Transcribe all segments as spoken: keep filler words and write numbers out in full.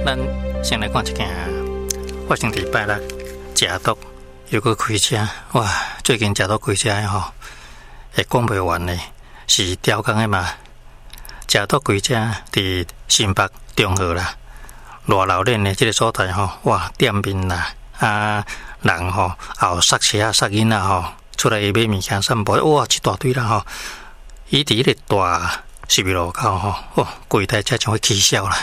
咱先来看一件发生伫拜六食毒又搁开车，哇！最近食毒开车的吼，会讲袂完的，是刁工的嘛。食毒开车伫新北中和啦，偌老练的这个所在吼，哇！店面啦，啊人吼后塞车塞囡仔吼，出来买物件散步，哇！一大堆啦吼，伊伫迄个大十字路口吼，哇！规台车就会起笑啦。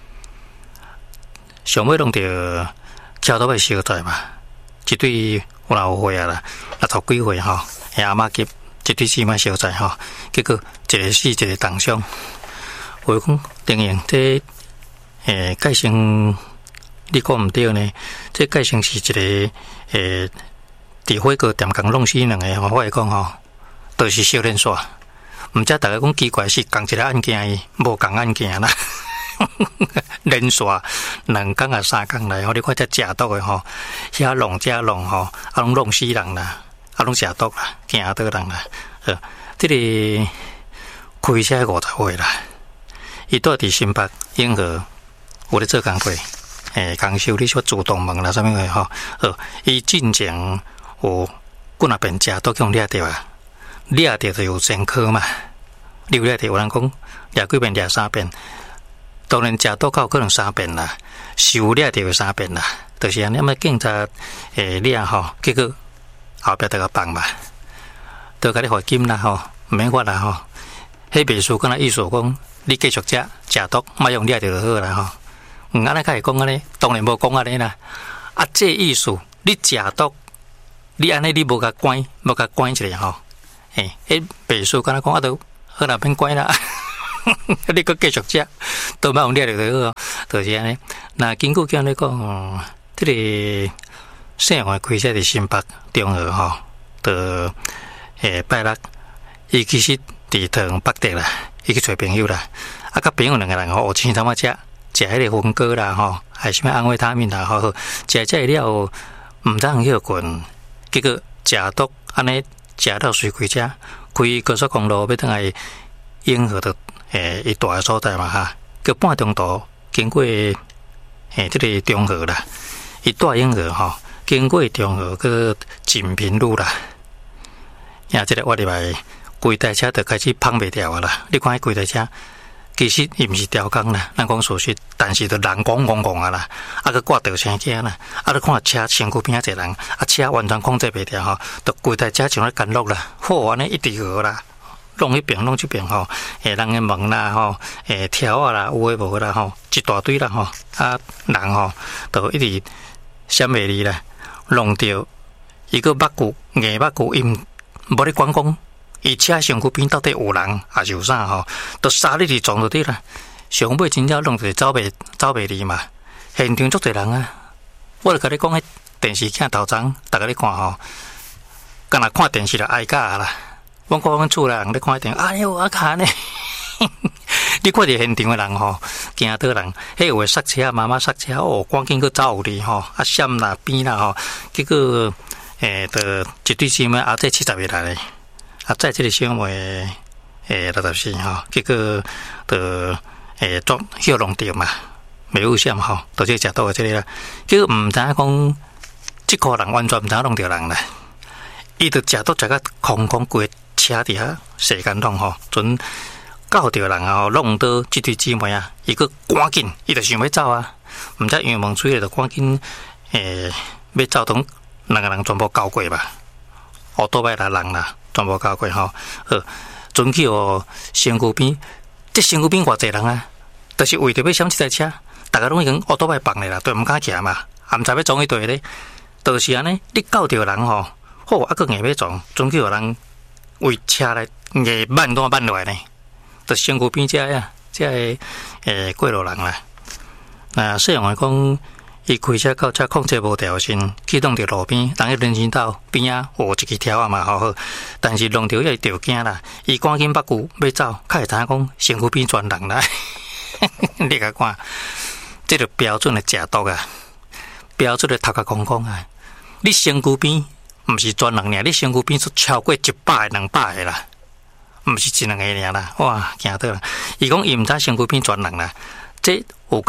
上尾弄到桥头的小仔嘛，一对有老有岁啊啦，六十几岁吼，阿妈级一对姊妹小仔吼，结果一个死一个重伤。我讲等于这诶，改成你讲唔对呢？这改成是一个诶，伫火锅店共弄死两个吼，我会讲吼，都是小连锁。唔知大家讲奇怪是共一个案件伊，无共案件啦。连续两工啊三工来，吼你看这食毒的吼，遐弄遮弄吼，啊拢弄死人啦，啊拢食毒啦，惊到人啦。呃，这个开车五十岁啦，伊住伫新北永和，有咧做工课，诶，工修理说自动门啦，啥物个吼，呃，伊进前有几若遍食毒，用掠着啊，掠着就有前科嘛，你有掠着有人讲掠几遍掠三遍。当然，食毒到可能三遍啦，收掠就有三遍啦，就是安尼。么警察诶掠吼，结果后壁得个放嘛，都甲你罚金啦吼，唔免罚啦吼。迄秘书敢若意思讲，你继续食食毒，莫用掠着就好啦吼。嗯，安尼开始讲安尼，当然无讲安尼啦。啊，这意思你食毒，你安尼你无甲关，无甲关一下吼。诶，迄秘书敢若讲啊，都好啦，免关啦。你搁继续食，都莫用掠着就好，就是安尼。那经过讲咧讲，这个姓黄开车伫新北中和吼，的诶拜六，伊其实伫台北地啦，伊去找朋友啦，啊，甲朋友两个人吼，有请他妈食食迄个粉果啦吼，还是咩安慰他命啦吼，食食了后毋当休困，结果食毒安尼食到随开车，开高速公路要倒来永和的。诶，伊大个所在嘛哈，叫半中途经过诶，这个中和啦，伊大永和吼，经过中和个锦屏路啦，呀，这个我入来，规台车就开始碰袂掉啊啦。你看迄规台车，其实伊毋是雕工啦，咱讲事实，但是就人讲讲讲啊啦，啊个挂吊车架啦，啊你看车身躯边啊一人，啊车完全控制袂掉吼，就规台车像咧干落啦，好安尼一直号啦。弄迄边弄这边吼，诶，人诶门啦吼，诶条啊啦，有诶无啦吼，一大堆啦吼，啊人吼，都一直闪袂离啦，弄着伊个目骨、硬目骨，伊无咧管讲，伊车身躯边到底有人还是有啥吼，都杀你去撞到底啦，上尾真正弄着走袂走袂离嘛，现场足侪人啊，我著甲你讲，迄电视镜头前，逐个咧看吼，敢若看电视就挨架啦。我讲阮厝内人咧看电视，哎呦啊看呢！你看着现场的人吼，惊到人，迄有诶塞车，妈妈塞车哦，赶紧去走有哩吼，啊闪啦边啦吼，结果诶，着一对姊妹啊，这七十岁来，啊在这个小妹诶六十四吼，结果着诶撞休弄着嘛，没有险吼，到这食到诶这个啦，结果毋知影讲，即个人完全毋知影弄着人啦，伊着食到食到空空规。车底下时间弄吼，准搞着人啊，弄到这对姊妹啊，伊个赶紧，伊就想要走啊，毋知冤枉吹就赶紧诶，要走同两个人全部交过吧，乌多摆啦人啦，全部交过吼，呃，准去哦身躯边，这身躯边偌济人啊，就是为着要闪这台车，大家拢已经乌多摆放咧啦，都毋敢骑嘛，也毋知要撞去对咧，就是安尼，你搞着人吼，好啊个硬要撞，准去有人。为车来硬慢都慢落来呢，就身躯边遮呀，遮个诶过路人啦。那虽然讲伊开车到车控制无调先启动着路边，人去人行道边啊有一支条啊嘛好好，但是弄着伊着惊啦，伊赶紧把骨要走，较会知影讲身躯边全人啦。你甲看，这就标准的食毒啊，标准的头壳空空啊，你身躯边。毋是专人尔，你身躯边出超过一百个、两百个啦，毋是一两个尔啦，哇，惊到啦！伊讲伊毋知身躯边专人啦，这有够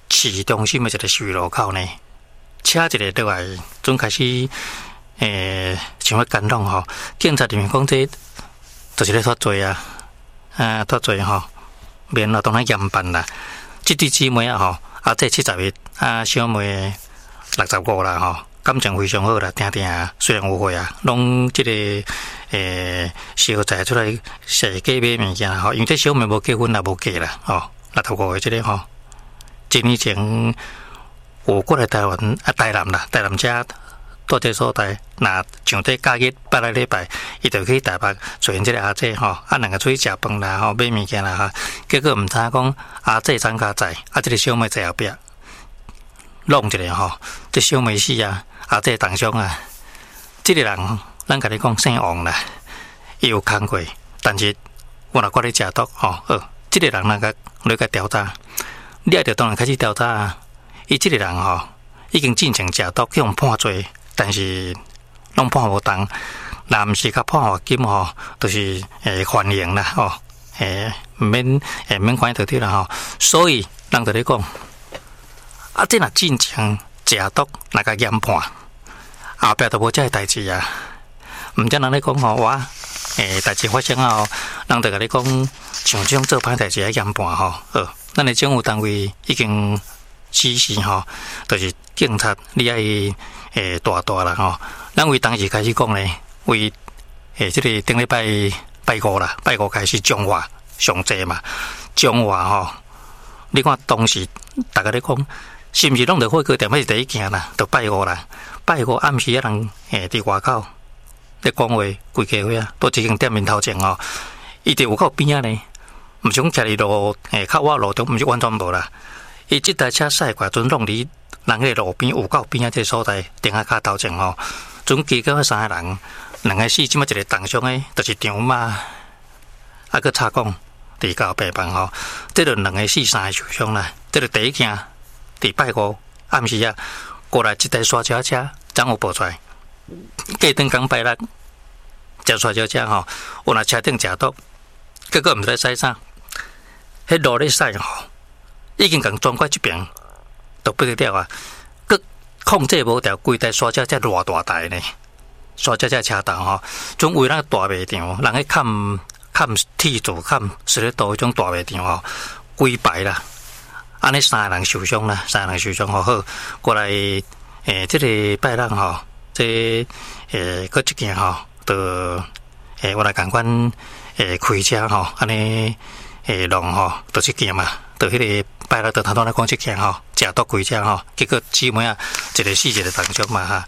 市中心的一个收费路口呢，车一个落来，准开始诶，想要干弄吼，警察人员讲这就是咧脱罪啊，啊脱罪吼，免啊当然严办啦。这对姊妹啊吼，啊这七十一，啊小妹六十五啦吼，感情非常好啦，听听啊，虽然有会啊，拢这个诶小财出来踅街买物件吼，因为这小妹无结婚也无嫁啦吼，六十五岁这个吼，一年前有过来台湾啊台南啦，台南遮。到这所在，那像这假日八个礼拜，伊就去台北找因这个阿姐吼，啊两个出去食饭啦，吼买物件啦哈。结果毋知讲阿姐张家在，啊这个小妹在后壁弄一个吼，这小妹死啊，阿姐当伤啊。这个人，咱甲你讲姓王啦，伊有看过，但是我若讲你食毒吼，呃，这个人那个你甲调查，你也着当然开始调查啊。伊这个人吼，已经进前食毒，去互判罪。但是拢判无重，若毋是甲判罚金吼，就是诶缓刑啦吼，诶毋免诶免关到底啦吼。所以人就咧讲，啊，这若进前食毒，若甲严判，后壁都无遮个代志啊。毋则人咧讲吼，我诶代志发生啊吼，人就甲你讲，像这种做歹代志要严判吼。呃，咱诶政府单位已经指示吼，就是警察你爱。诶，大大啦吼！咱为当时开始讲咧，为诶，这个顶礼拜拜五啦，拜五开始讲话上济嘛，讲话吼。你看当时大家咧讲，是毋是拢着火锅店还是第一件啦？着拜五啦，拜五暗时啊人诶伫外口咧讲话，规家伙啊，都一间店面头前吼，伊伫有够边啊呢？毋是讲徛伫路诶，靠我路中，毋是完全无啦。伊即台车驶过阵弄伫。人迄个路边有够边啊！这所在顶下骹头前吼，总计个三个人，两个死，即么一个重伤诶，就是张妈，啊个插讲伫到病房吼，这就两个死，三个受伤啦。这就第一件，伫拜五暗时啊，过来一台刷车车，怎有报出来？过顿讲拜六，只刷车车吼，有若车顶食毒，结果毋知驶啥，迄路咧驶吼，已经共装过一边。都不得了啊！佮控制无掉，规台刷车车偌大台呢，刷车车车道吼，总为咱大卖场，人去看看铁柱、看石咧刀迄种大卖场吼，规排啦，安尼三个人受伤啦，三个人受伤好好，过来诶，这个拜六吼，这诶，搁一件吼，就诶，我来赶快诶开车吼，安尼诶弄吼，就一件嘛，就迄个。拜六到头头来讲即件吼，食毒开车吼，结果姊妹啊，一个死一个重伤嘛哈。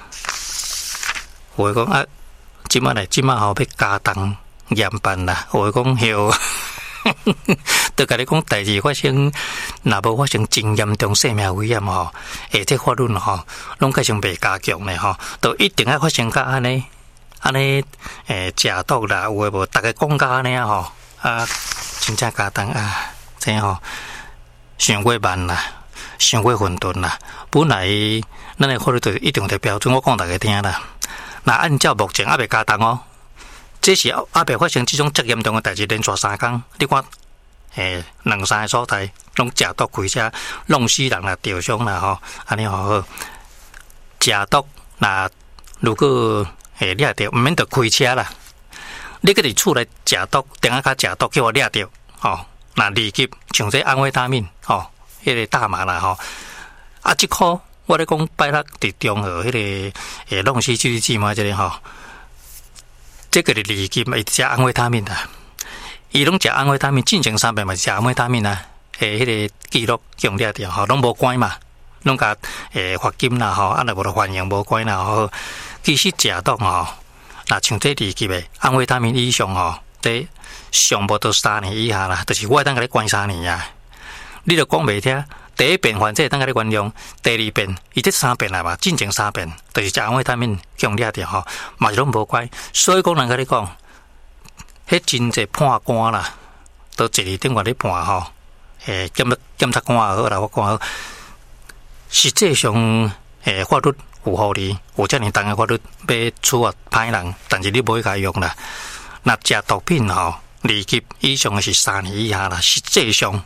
我讲啊，即摆来即摆吼要加重严办啦。我讲后，都甲你讲代志发生，若无发生真严重生命危险吼，诶，这法律吼，拢改成袂加强咧吼，都一定要发生甲安尼，安尼诶食毒啦，有诶无？逐个讲甲安尼啊吼，啊，真正加重啊，这吼。伤过慢啦，伤过混沌啦。本来咱的法律就一定的标准，我讲大家听啦。那按照目前还未加重哦，这是还未发生这种这严重的代志，连续三天，你看，诶，两三个所在拢食毒开车，弄死人啦，吊伤啦吼，安尼好好。食毒那如果诶掠着，毋免着开车啦。你搁伫厝内食毒，等下较食毒叫我掠着，吼。那立即像这安慰他命吼，迄、那个大麻啦吼，啊，即颗我咧讲拜六伫中和迄、那个诶弄死就是姊妹这个吼，这个是立即嘛，伊食安慰他命啦，伊拢食安慰他命，进前三遍嘛食安慰他命啦，诶，迄、那个记录用了掉吼，拢无关嘛，拢甲诶罚金啦吼，啊，若无就缓刑无关啦吼，其实食毒吼，那像这立即诶安慰他命以上吼，这。上无到三年以下啦，就是我当甲你关三年啊！你著讲袂听，第一遍犯罪当甲你原谅，第二遍伊这三遍来嘛，进前三遍，就是食安慰他命强掠着吼，嘛是拢无怪。所以讲人甲你讲，迄真济判官啦，都一日顶外咧判吼，诶，检检察官也好啦，我讲好，实际上诶法律有互你，有遮尔重诶法律要处罚歹人，但是你无去甲用啦。那食毒品吼。立即以上是三年以下啦，实际上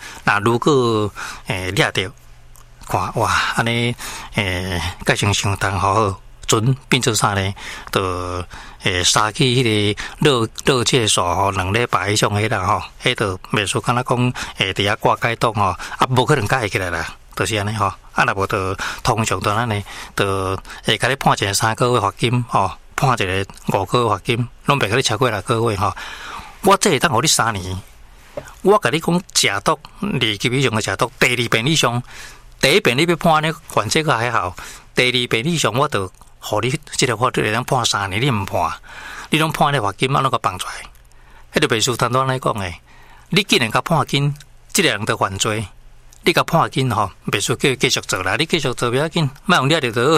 那如果诶抓到，看哇，安尼诶，改成相当好好，准变做啥呢？就诶，杀去迄个热热介素吼，两礼拜以上迄啦吼，迄就袂输敢若讲诶，伫遐挂解冻吼，啊，无可能解起来啦，就是安尼吼。啊，若无就通常就安尼，就会甲你判一个三个月罚金吼，判一个五个月罚金，拢袂甲你超过六个月吼。我这会当互你三年，我甲你讲食毒，二级以上的食毒，第二遍以上，第一遍你要判呢，犯这个还好，第二遍以上我就互你这个法律会当判三年，你唔判，你拢判你罚金，安怎个放出来？迄个袂输单单来讲诶，你既然甲判金，这个人就犯罪。你甲判紧吼，袂输叫继续做啦。你继续做不要紧，莫用抓着倒。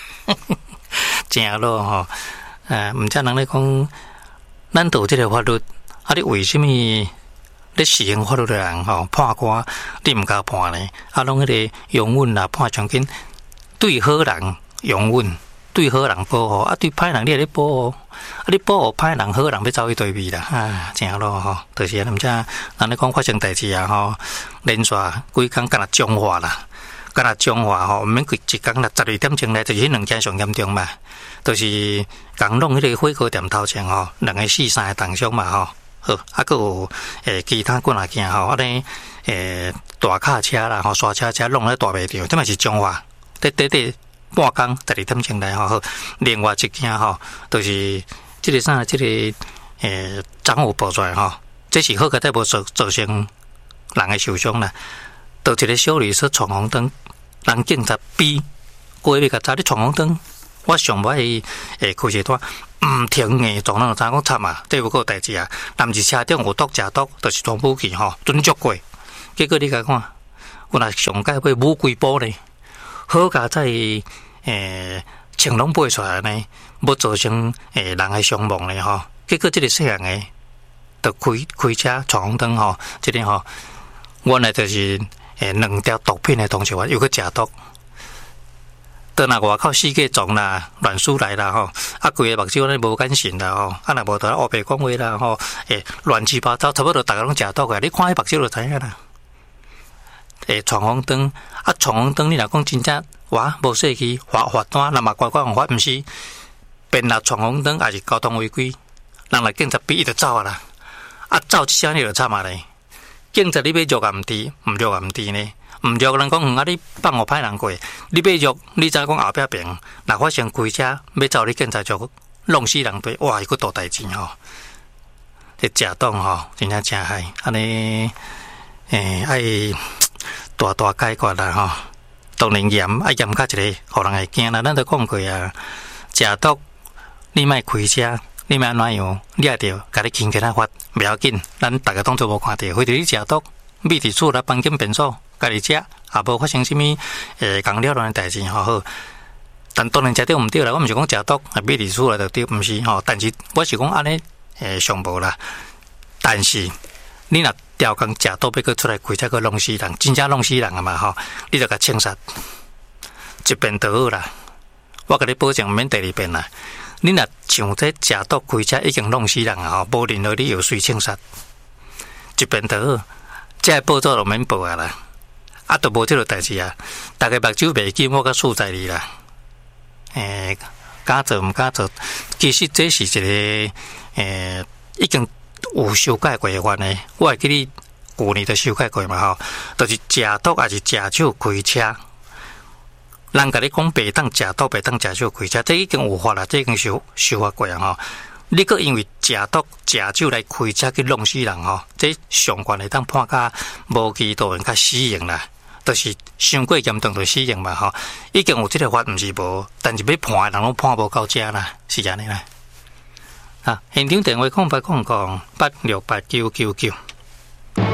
正咯吼，诶，毋则人咧讲，咱道即个法律，啊，你为什么咧实行法律的人吼判官，你毋甲判呢？啊，拢迄个容允啦，判奖金，对好人容允，对好人保护，啊，对歹人你也咧保护。啊！你保护歹人，好人要走去对面啦，啊，正咯吼，就是安尼。毋则人咧讲发生代志啊吼，连续几工敢若彰化啦，敢若彰化吼，毋免规一工啦，十二点钟来就是迄两件上严重嘛，就是共弄迄个火锅店头前吼，两个死三个重伤嘛吼，好，啊，佮有诶其他几若件吼，啊尼诶大卡车啦吼，刷车车弄咧大卖场，这嘛是彰化，得得得。半工十二点钟来吼，另外一件吼，就是这个啥，这个诶，掌握报出来吼，这是好个在无造造成人的受伤啦。到一个小女说闯红灯，人警察逼过要甲查你闯红灯，我上摆诶开一段毋停诶，撞人查讲惨啊，这有个代志啊，但毋是车顶有毒食毒，就是装武器吼，准足过。结果你甲看，我若上届买武规保呢。好佳在诶，青龙背出来呢，要造成诶人的伤亡呢吼。结果这个细人诶，就开开车闯红灯吼，这个吼，原来就是诶两条毒品的同时，有个食毒。倒若外口世界撞啦，乱输来啦吼，啊规个目睭咧无眼神啦吼，啊若无得黑白讲话啦吼，诶乱七八糟，差不多大家拢食毒个，你看迄目睭就知影啦。诶，闯红灯啊！闯红灯，你若讲真正哇，无说去罚罚单，那么乖乖罚，毋是变啦闯红灯，也是交通违规，人来警察逼伊就走啊啦！啊，走一声你就惨啊咧！警察你要弱暗地，毋弱暗地呢？毋弱人讲，啊，你放互歹人过，你要弱，你知讲后壁边，若发生开车要走你警察局，弄死人对，哇，伊个大代志吼！这食毒吼，真正真害，安尼诶，爱。大大解决啦吼，当然严啊严较一个，互人会惊啦。咱都讲过啊，食毒你莫开车，你莫安怎样，抓着，甲你轻轻啊罚，袂要紧。咱大家当作无看到，或者你食毒，秘伫厝内房间便所，家己食，也无发生什么诶讲了乱的代志吼好。但当然食对毋对啦，我毋是讲食毒啊秘伫厝内就对，毋是吼。但是我是讲安尼诶上无啦，但是你若调工食毒要佮出来开车佮弄死人，真正弄死人啊嘛吼！你著甲枪杀，一遍就好啦。我甲你保证免第二遍啦。你若像这食毒开车已经弄死人啊吼，无任何理由随枪杀，一遍就好。这报纸就免报啊啦，啊，都无这个代志啊。大家目睭袂紧，我甲数在你啦。诶、欸，敢做毋敢做，其实这是一个诶、欸，已经。有修改过的话呢，我会记你旧年都修改过嘛吼，就是食毒还是食酒开车，人甲你讲袂当食毒，袂当食酒开车，这已经有法啦，这已经修修法过啊吼。你佫因为食毒食酒来开车去弄死人吼，这上悬会当判甲无期徒刑甲死刑啦，就是伤过严重就死刑嘛吼。已经有这个法，毋是无，但是要判的人拢判无到遮啦，是安尼啦。啊，现场电话空八空空八六八九九九。